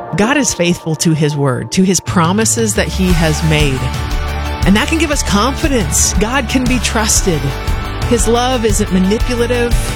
God is faithful to his word, to his promises that he has made. And that can give us confidence. God can be trusted. His love isn't manipulative.